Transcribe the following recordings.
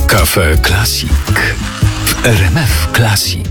Cafe Classic w RMF Classic.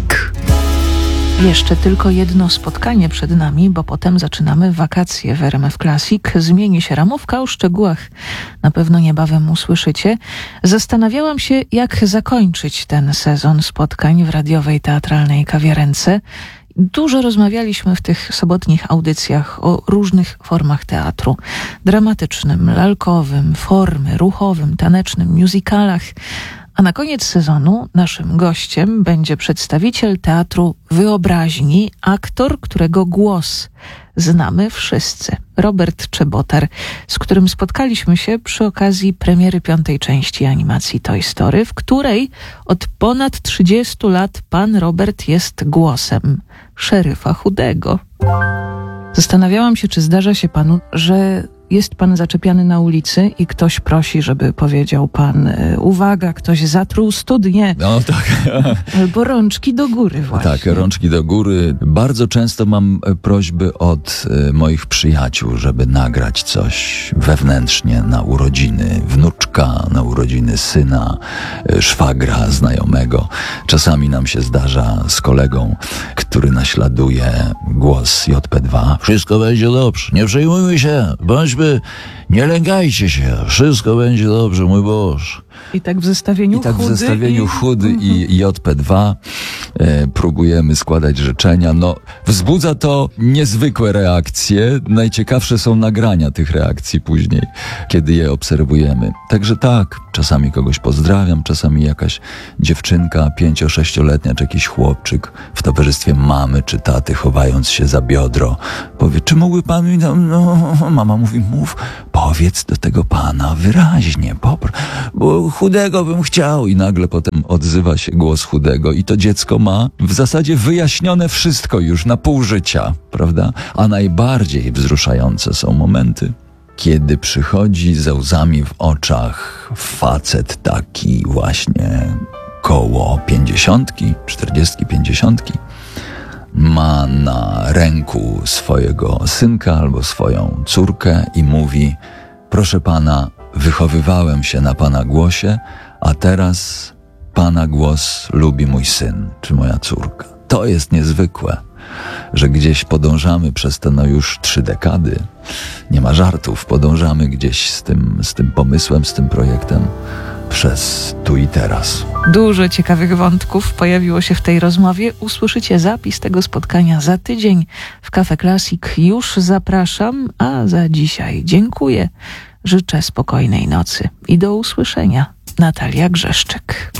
Jeszcze tylko jedno spotkanie przed nami, bo potem zaczynamy wakacje w RMF Classic. Zmieni się ramówka, o szczegółach na pewno niebawem usłyszycie. Zastanawiałam się, jak zakończyć ten sezon spotkań w radiowej teatralnej kawiarence. Dużo rozmawialiśmy w tych sobotnich audycjach o różnych formach teatru. Dramatycznym, lalkowym, formy, ruchowym, tanecznym, musicalach. A na koniec sezonu naszym gościem będzie przedstawiciel teatru wyobraźni, aktor, którego głos znamy wszyscy. Robert Czebotar, z którym spotkaliśmy się przy okazji premiery 5. części animacji Toy Story, w której od ponad 30 lat pan Robert jest głosem szeryfa Chudego. Zastanawiałam się, czy zdarza się panu, że jest pan zaczepiany na ulicy i ktoś prosi, żeby powiedział pan: uwaga, ktoś zatruł studnię. No tak. Albo rączki do góry właśnie. Tak, rączki do góry. Bardzo często mam prośby od moich przyjaciół, żeby nagrać coś wewnętrznie na urodziny wnuczka, na urodziny syna, szwagra, znajomego. Czasami nam się zdarza z kolegą, który naśladuje głos JP2. Wszystko będzie dobrze, nie przejmujmy się, nie lękajcie się, wszystko będzie dobrze, mój Boże. I tak w zestawieniu Chudy i JP2 próbujemy składać życzenia. No, wzbudza to niezwykłe reakcje. Najciekawsze są nagrania tych reakcji później, kiedy je obserwujemy. Także tak, czasami kogoś pozdrawiam, czasami jakaś dziewczynka 5-6-letnia, czy jakiś chłopczyk w towarzystwie mamy czy taty, chowając się za biodro, powie: czy mógłby pan mi... No, mama mówi: mów, powiedz do tego pana wyraźnie, bo Chudego bym chciał. I nagle potem odzywa się głos Chudego i to dziecko ma w zasadzie wyjaśnione wszystko już na pół życia, prawda? A najbardziej wzruszające są momenty, kiedy przychodzi ze łzami w oczach facet taki właśnie koło 50, 40, 50, ma na ręku swojego synka albo swoją córkę i mówi: proszę pana, wychowywałem się na pana głosie, a teraz pana głos lubi mój syn czy moja córka. To jest niezwykłe, że gdzieś podążamy przez te już 3 dekady. Nie ma żartów, podążamy gdzieś z tym pomysłem, z tym projektem przez tu i teraz. Dużo ciekawych wątków pojawiło się w tej rozmowie. Usłyszycie zapis tego spotkania za tydzień w Cafe Classic. Już zapraszam, a za dzisiaj dziękuję. Życzę spokojnej nocy i do usłyszenia. Natalia Grzeszczyk.